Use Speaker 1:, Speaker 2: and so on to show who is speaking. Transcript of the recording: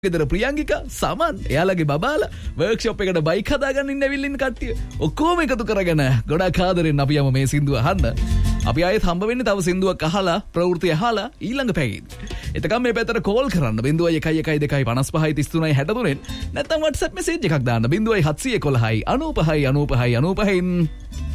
Speaker 1: ගෙදර ප්‍රියංගිකා සමන් එයාලගේ බබාලා වර්ක්ෂොප් එකට බයික් හදාගන්න ඉන්න ඇවිල්ලා ඉන්න කට්ටිය ඔක්කොම එකතු කරගෙන ගොඩක් ආදරෙන් අපි යමු මේ සින්දුව අහන්න. අපි ආයෙත් හම්බ වෙන්නේ තව සින්දුවක් අහලා ප්‍රවෘත්ති අහලා ඊළඟ පැයේදී. එතකම් මේ පැත්තට කෝල් කරන්න 0112533363 නැත්නම් WhatsApp message එකක් දාන්න 0711 95 95 95.